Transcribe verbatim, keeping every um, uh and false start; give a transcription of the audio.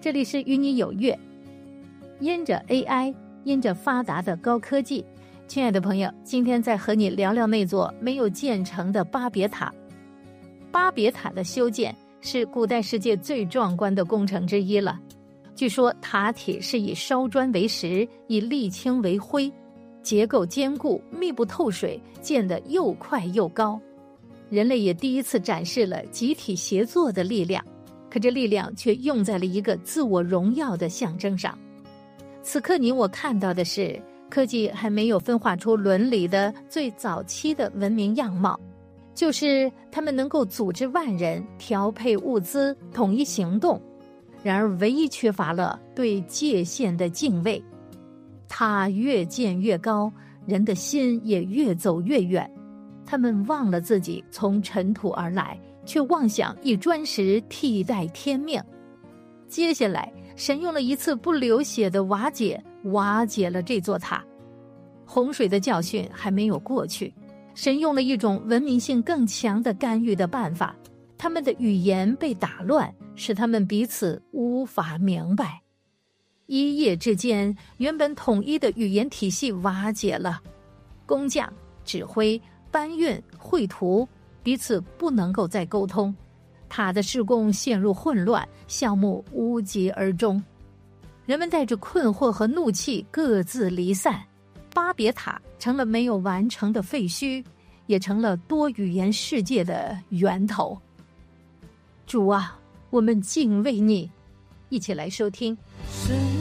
这里是与你有约。因着 A I， 因着发达的高科技，亲爱的朋友，今天再和你聊聊那座没有建成的巴别塔。巴别塔的修建是古代世界最壮观的工程之一了。据说塔体是以烧砖为石，以沥青为灰，结构坚固，密不透水，建得又快又高。人类也第一次展示了集体协作的力量，可这力量却用在了一个自我荣耀的象征上。此刻你我看到的是科技还没有分化出伦理的最早期的文明样貌，就是他们能够组织万人，调配物资，统一行动。然而唯一缺乏了对界限的敬畏。塔越建越高，人的心也越走越远。他们忘了自己从尘土而来，却妄想以砖石替代天命。接下来神用了一次不流血的瓦解，瓦解了这座塔。洪水的教训还没有过去，神用了一种文明性更强的干预的办法，他们的语言被打乱，使他们彼此无法明白。一夜之间，原本统一的语言体系瓦解了，工匠、指挥、搬运、绘图彼此不能够再沟通，塔的施工陷入混乱，项目无疾而终。人们带着困惑和怒气各自离散，巴别塔成了没有完成的废墟，也成了多语言世界的源头。主啊，我们敬畏你。一起来收听。